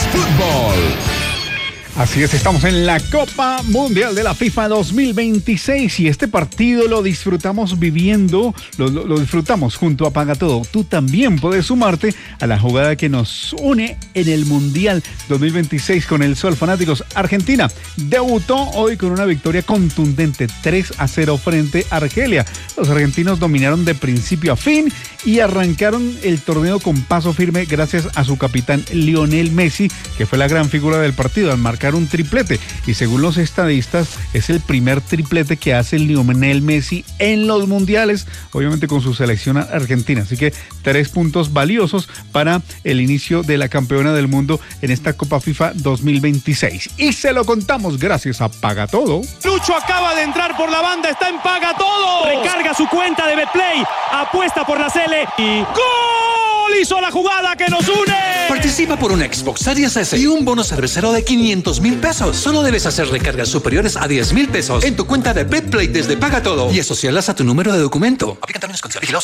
Fútbol. Así es, estamos en la Copa Mundial de la FIFA 2026 y este partido lo disfrutamos viviendo, lo disfrutamos junto a Paga Todo. Tú también puedes sumarte a la jugada que nos une en el Mundial 2026 con el Sol. Fanáticos, Argentina debutó hoy con una victoria contundente 3-0 frente a Argelia. Los argentinos dominaron de principio a fin y arrancaron el torneo con paso firme gracias a su capitán Lionel Messi, que fue la gran figura del partido al marcar un triplete, y según los estadistas es el primer triplete que hace Lionel Messi en los mundiales, obviamente con su selección argentina, así que 3 puntos valiosos para el inicio de la campeona del mundo en esta Copa FIFA 2026, y se lo contamos gracias a Paga Todo. Lucho acaba de entrar por la banda, está en Paga Todo, recarga su cuenta de Betplay, apuesta por la Sele y ¡gol! Hizo la jugada que nos une. Participa por un Xbox Series S y un bono cervecero de 500,000 pesos. Solo debes hacer recargas superiores a 10,000 pesos en tu cuenta de Betplay desde Paga Todo y asociarlas a tu número de documento. Aplican términos y condiciones.